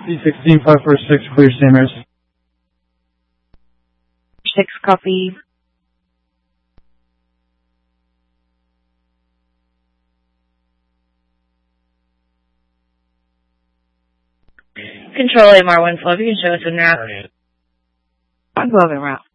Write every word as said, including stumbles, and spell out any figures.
C sixteen five four six, clear Samers. Six copy. Control A M R one twelve, you can show us en route. one twelve en route.